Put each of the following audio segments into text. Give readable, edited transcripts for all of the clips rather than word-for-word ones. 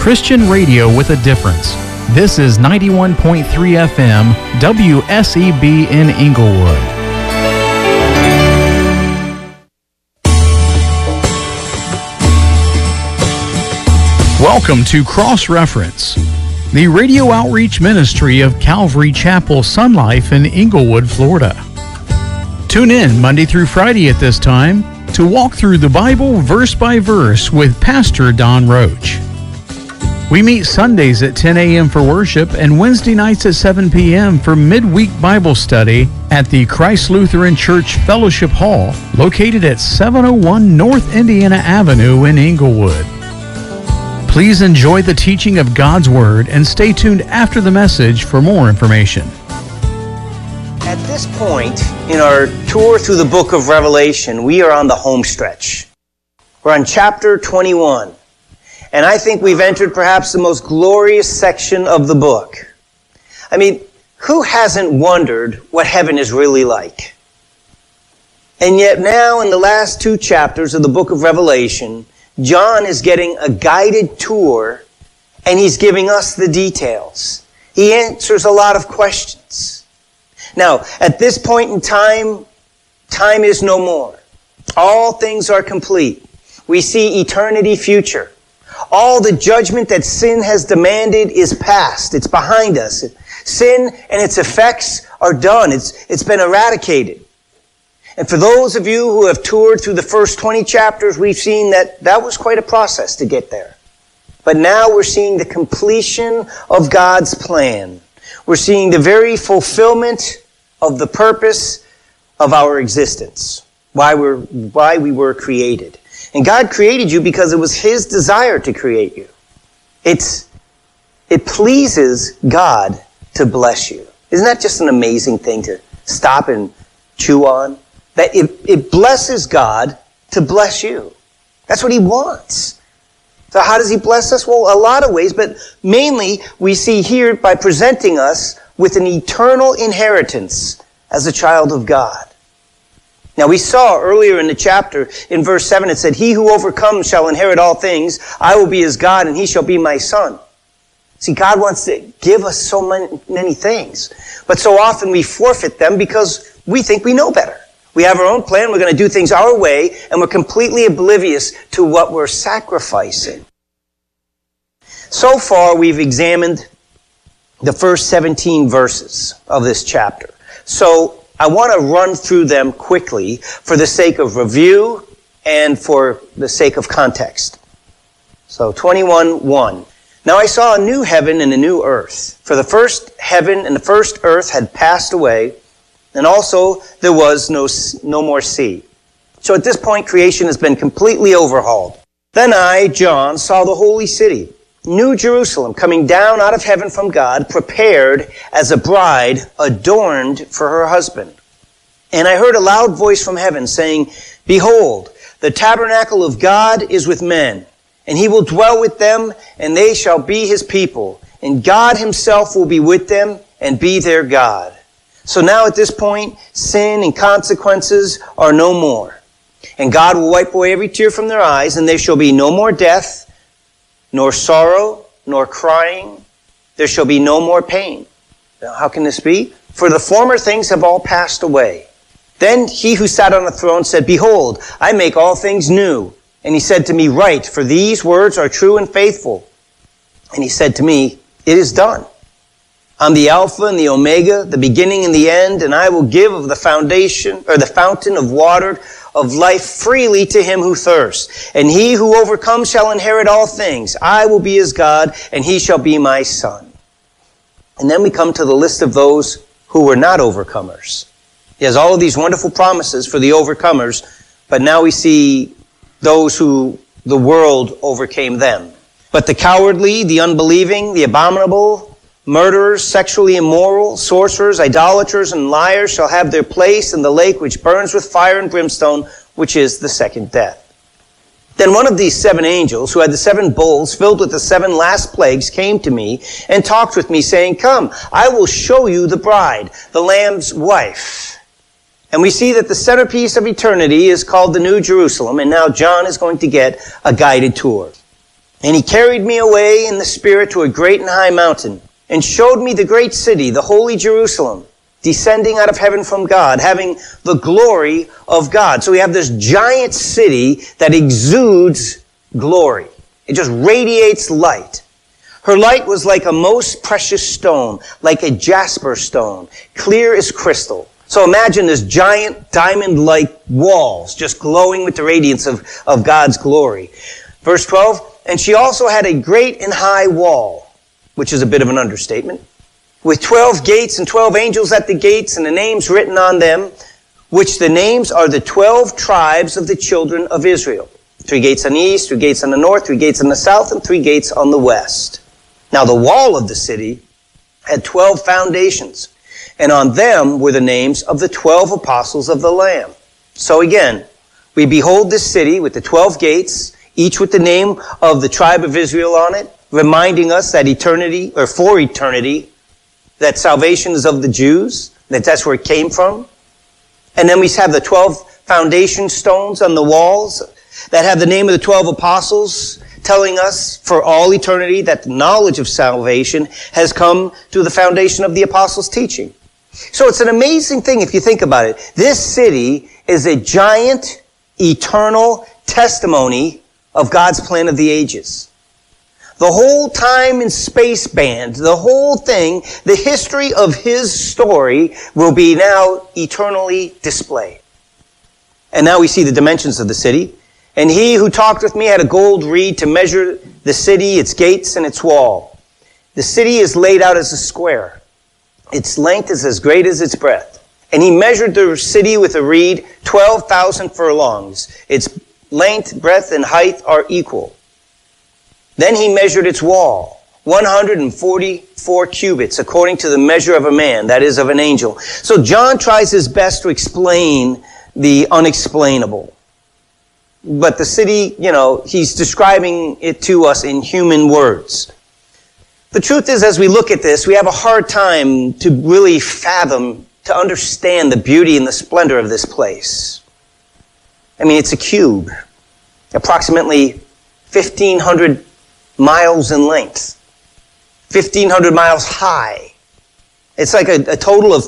Christian radio with a difference. This is 91.3 FM WSEB in Inglewood. Welcome to Cross Reference, the radio outreach ministry of Calvary Chapel Sun Life in Inglewood, Florida. Tune in Monday through Friday at this time to walk through the Bible verse by verse with Pastor Don Roach. We meet Sundays at 10 a.m. for worship and Wednesday nights at 7 p.m. for midweek Bible study at the Christ Lutheran Church Fellowship Hall, located at 701 North Indiana Avenue in Inglewood. Please enjoy the teaching of God's Word and stay tuned after the message for more information. At this point in our tour through the book of Revelation, we are on the home stretch. We're on chapter 21. And I think we've entered perhaps the most glorious section of the book. I mean, who hasn't wondered what heaven is really like? And yet now in the last two chapters of the book of Revelation, John is getting a guided tour and he's giving us the details. He answers a lot of questions. Now, at this point in time, time is no more. All things are complete. We see eternity future. All the judgment that sin has demanded is past. It's behind us. Sin and its effects are done. It's been eradicated. And for those of you who have toured through the first 20 chapters, we've seen that was quite a process to get there. But now we're seeing the completion of God's plan. We're seeing the very fulfillment of the purpose of our existence, why we were created. And God created you because it was His desire to create you. It pleases God to bless you. Isn't that just an amazing thing to stop and chew on? That it blesses God to bless you. That's what He wants. So how does He bless us? Well, a lot of ways, but mainly we see here by presenting us with an eternal inheritance as a child of God. Now we saw earlier in the chapter, in verse 7, it said, "He who overcomes shall inherit all things. I will be his God, and he shall be my son." See, God wants to give us so many things. But so often we forfeit them because we think we know better. We have our own plan, we're going to do things our way, and we're completely oblivious to what we're sacrificing. So far, we've examined the first 17 verses of this chapter. So I want to run through them quickly for the sake of review and for the sake of context. So 21:1. "Now I saw a new heaven and a new earth. For the first heaven and the first earth had passed away, and also there was no more sea." So at this point, creation has been completely overhauled. "Then I, John, saw the holy city, New Jerusalem, coming down out of heaven from God, prepared as a bride adorned for her husband. And I heard a loud voice from heaven saying, 'Behold, the tabernacle of God is with men, and he will dwell with them, and they shall be his people. And God himself will be with them and be their God.'" So now at this point, sin and consequences are no more. "And God will wipe away every tear from their eyes, and there shall be no more death, nor sorrow, nor crying. There shall be no more pain." Now, how can this be? "For the former things have all passed away." Then he who sat on the throne said, "Behold, I make all things new." And he said to me, "Write, for these words are true and faithful." And he said to me, "It is done. I'm the Alpha and the Omega, the beginning and the end, and I will give of the fountain of water of life freely to him who thirsts. And he who overcomes shall inherit all things. I will be his God, and he shall be my son." And then we come to the list of those who were not overcomers. He has all of these wonderful promises for the overcomers, but now we see those who the world overcame them. "But the cowardly, the unbelieving, the abominable, murderers, sexually immoral, sorcerers, idolaters, and liars shall have their place in the lake which burns with fire and brimstone, which is the second death." Then one of these seven angels, who had the seven bowls filled with the seven last plagues, came to me and talked with me, saying, "Come, I will show you the bride, the Lamb's wife." And we see that the centerpiece of eternity is called the New Jerusalem, and now John is going to get a guided tour. And he carried me away in the Spirit to a great and high mountain, and showed me the great city, the holy Jerusalem, descending out of heaven from God, having the glory of God. So we have this giant city that exudes glory. It just radiates light. Her light was like a most precious stone, like a jasper stone, clear as crystal. So imagine this giant diamond-like walls just glowing with the radiance of God's glory. Verse 12, and she also had a great and high wall, which is a bit of an understatement, with 12 gates and 12 angels at the gates and the names written on them, which the names are the 12 tribes of the children of Israel. 3 gates on the east, 3 gates on the north, 3 gates on the south, and 3 gates on the west. Now the wall of the city had 12 foundations, and on them were the names of the 12 apostles of the Lamb. So again, we behold this city with the 12 gates, each with the name of the tribe of Israel on it, reminding us that eternity, or for eternity, that salvation is of the Jews, that's where it came from. And then we have the 12 foundation stones on the walls that have the name of the 12 apostles, telling us for all eternity that the knowledge of salvation has come through the foundation of the apostles' teaching. So it's an amazing thing if you think about it. This city is a giant, eternal testimony of God's plan of the ages. The whole time and space band, the whole thing, the history of his story will be now eternally displayed. And now we see the dimensions of the city. And he who talked with me had a gold reed to measure the city, its gates, and its wall. The city is laid out as a square. Its length is as great as its breadth. And he measured the city with a reed, 12,000 furlongs. Its length, breadth, and height are equal. Then he measured its wall, 144 cubits, according to the measure of a man, that is, of an angel. So John tries his best to explain the unexplainable. But the city, he's describing it to us in human words. The truth is, as we look at this, we have a hard time to really fathom, to understand the beauty and the splendor of this place. I mean, it's a cube, approximately 1,500 miles in length, 1,500 miles high. It's like a total of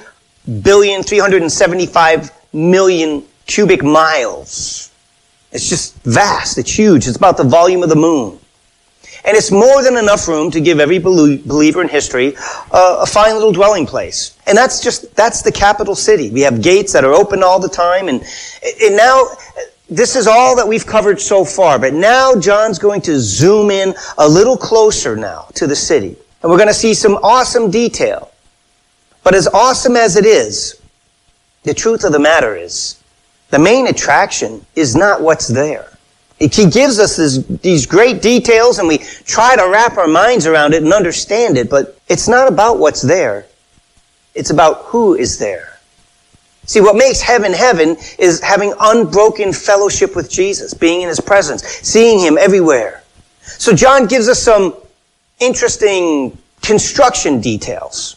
3,375,000,000 cubic miles. It's just vast. It's huge. It's about the volume of the moon. And it's more than enough room to give every believer in history a fine little dwelling place. And that's the capital city. We have gates that are open all the time. And now, this is all that we've covered so far. But now John's going to zoom in a little closer now to the city. And we're going to see some awesome detail. But as awesome as it is, the truth of the matter is, the main attraction is not what's there. He gives us these great details, and we try to wrap our minds around it and understand it, but it's not about what's there. It's about who is there. See, what makes heaven heaven is having unbroken fellowship with Jesus, being in his presence, seeing him everywhere. So John gives us some interesting construction details,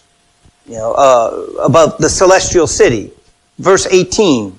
about the celestial city. Verse 18.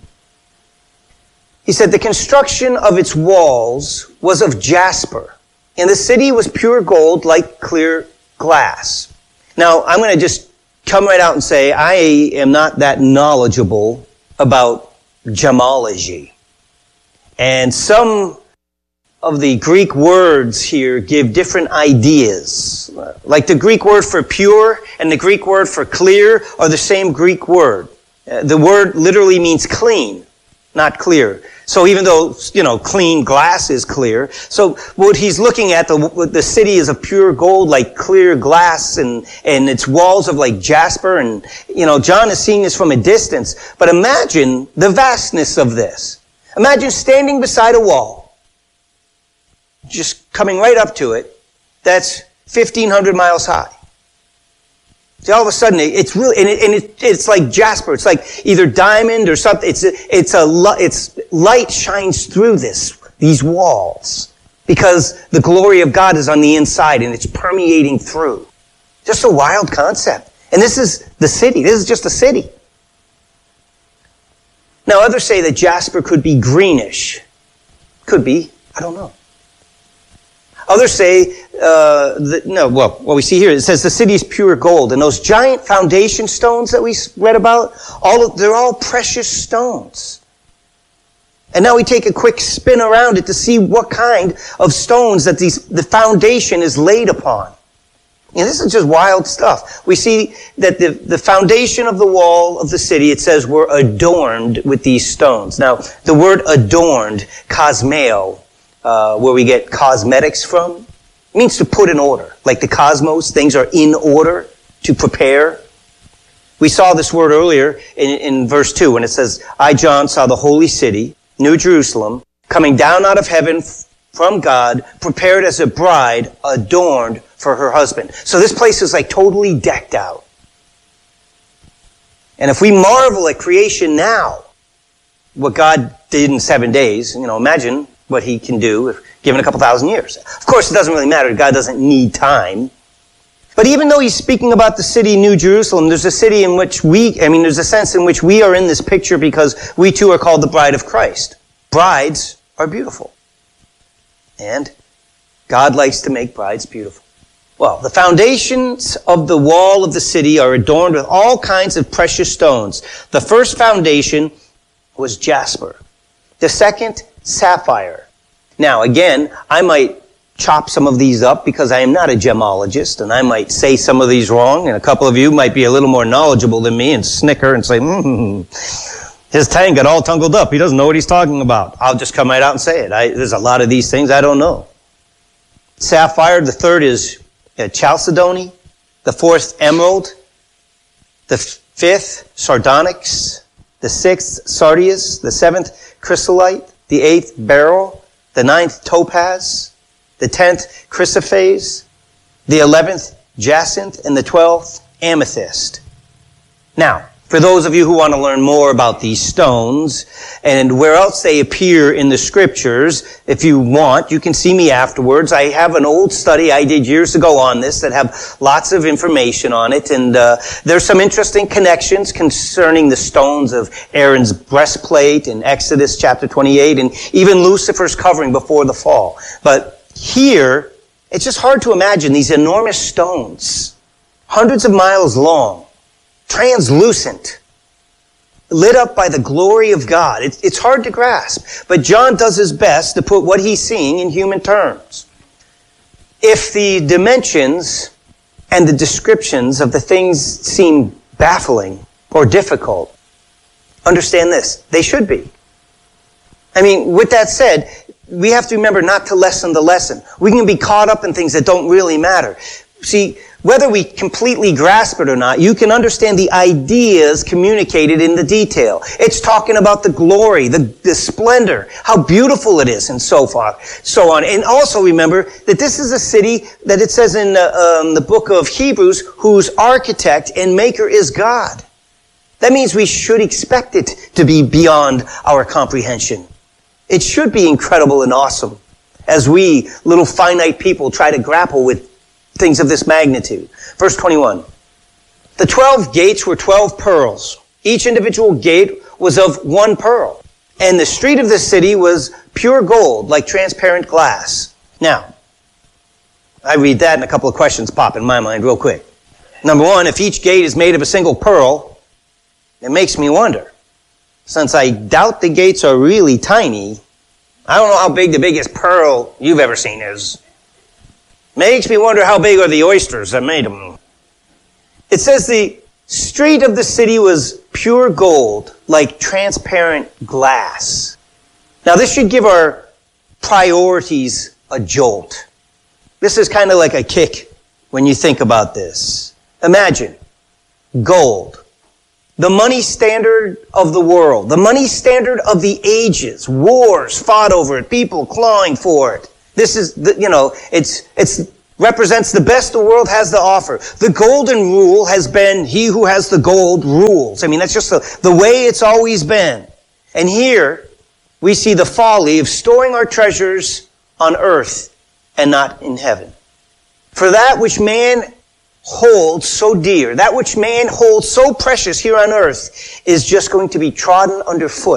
He said, the construction of its walls was of jasper, and the city was pure gold like clear glass. Now, I'm going to just come right out and say, I am not that knowledgeable about gemology. And some of the Greek words here give different ideas. Like the Greek word for pure and the Greek word for clear are the same Greek word. The word literally means clean, not clear. So even though, clean glass is clear, so what he's looking at, the city is of pure gold, like clear glass, and its walls of like jasper, and, John is seeing this from a distance. But imagine the vastness of this. Imagine standing beside a wall, just coming right up to it, that's 1,500 miles high. See, all of a sudden, it's really, it's like jasper. It's like either diamond or something. It's light shines through these walls, because the glory of God is on the inside and it's permeating through. Just a wild concept. And this is the city. This is just a city. Now, others say that jasper could be greenish. Could be. I don't know. Others say, what we see here, it says the city is pure gold. And those giant foundation stones that we read about, they're all precious stones. And now we take a quick spin around it to see what kind of stones that the foundation is laid upon. And this is just wild stuff. We see that the foundation of the wall of the city, it says, were adorned with these stones. Now, the word adorned, cosmeo, where we get cosmetics from, means to put in order. Like the cosmos, things are in order, to prepare. We saw this word earlier in verse 2 when it says, I, John, saw the holy city, New Jerusalem, coming down out of heaven from God, prepared as a bride, adorned for her husband. So this place is like totally decked out. And if we marvel at creation now, what God did in 7 days, imagine what he can do if given a couple thousand years. Of course, it doesn't really matter. God doesn't need time. But even though he's speaking about the city New Jerusalem, there's a city in which there's a sense in which we are in this picture because we too are called the bride of Christ. Brides are beautiful. And God likes to make brides beautiful. Well, the foundations of the wall of the city are adorned with all kinds of precious stones. The first foundation was jasper. The second, sapphire. Now, again, I might chop some of these up because I am not a gemologist, and I might say some of these wrong, and a couple of you might be a little more knowledgeable than me and snicker and say, his tank got all tangled up. He doesn't know what he's talking about. I'll just come right out and say it. There's a lot of these things I don't know. Sapphire, the third is chalcedony, the fourth, emerald, the fifth, sardonyx, the sixth, sardius, the seventh, chrysolite, the eighth, beryl, the ninth, topaz, the 10th, chrysoprase, the 11th, jacinth, and the 12th, amethyst. Now, for those of you who want to learn more about these stones and where else they appear in the scriptures, if you want, you can see me afterwards. I have an old study I did years ago on this that have lots of information on it. And there's some interesting connections concerning the stones of Aaron's breastplate in Exodus chapter 28 and even Lucifer's covering before the fall. But here, it's just hard to imagine these enormous stones, hundreds of miles long, translucent, lit up by the glory of God. It's hard to grasp, but John does his best to put what he's seeing in human terms. If the dimensions and the descriptions of the things seem baffling or difficult, understand this, they should be. With that said, we have to remember not to lessen the lesson. We can be caught up in things that don't really matter. See, whether we completely grasp it or not, you can understand the ideas communicated in the detail. It's talking about the glory, the splendor, how beautiful it is, and so on. And also remember that this is a city that it says in the book of Hebrews, whose architect and maker is God. That means we should expect it to be beyond our comprehension. It should be incredible and awesome as we, little finite people, try to grapple with things of this magnitude. Verse 21. The 12 gates were 12 pearls. Each individual gate was of one pearl. And the street of the city was pure gold, like transparent glass. Now, I read that and a couple of questions pop in my mind real quick. Number one, if each gate is made of a single pearl, it makes me wonder. Since I doubt the gates are really tiny, I don't know how big the biggest pearl you've ever seen is. Makes me wonder how big are the oysters that made them. It says the street of the city was pure gold, like transparent glass. Now this should give our priorities a jolt. This is kind of like a kick when you think about this. Imagine gold, the money standard of the world, the money standard of the ages, wars fought over it, people clawing for it. This is, it's represents the best the world has to offer. The golden rule has been he who has the gold rules. That's just the way it's always been. And here we see the folly of storing our treasures on earth and not in heaven. For that which man holds so dear, that which man holds so precious here on earth is just going to be trodden underfoot